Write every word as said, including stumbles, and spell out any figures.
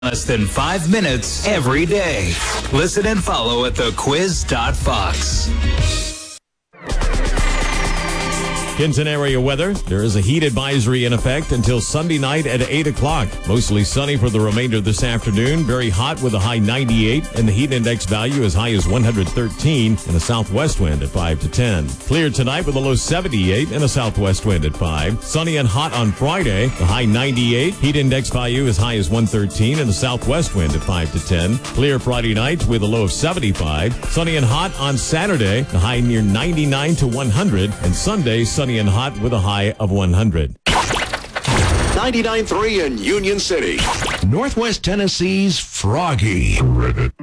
Less than five minutes every day. Listen and follow at the quiz dot fox. Kenton area weather. There is a heat advisory in effect until Sunday night at eight o'clock. Mostly sunny for the remainder of this afternoon. Very hot with a high ninety-eight and the heat index value as high as one hundred thirteen and a southwest wind at five to ten. Clear tonight with a low seventy-eight and a southwest wind at five. Sunny and hot on Friday. The high ninety-eight. Heat index value as high as one thirteen and a southwest wind at five to ten. Clear Friday night with a low of seventy-five. Sunny and hot on Saturday. The high near ninety-nine to one hundred. And Sunday, sunny and hot with a high of one hundred. ninety-nine point three in Union City. Northwest Tennessee's Froggy.